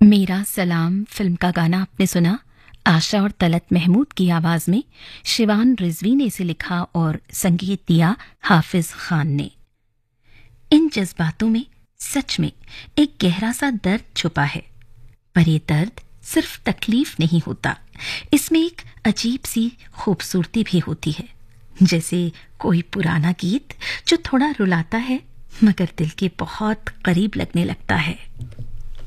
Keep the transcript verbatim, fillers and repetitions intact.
मेरा सलाम फिल्म का गाना आपने सुना। आशा और तलत महमूद की आवाज में शिवान रिजवी ने इसे लिखा और संगीत दिया हाफिज खान ने। इन जज्बातों में सच में एक गहरा सा दर्द छुपा है, पर ये दर्द सिर्फ तकलीफ नहीं होता, इसमें एक अजीब सी खूबसूरती भी होती है, जैसे कोई पुराना गीत जो थोड़ा रुलाता है मगर दिल के बहुत करीब लगने लगता है।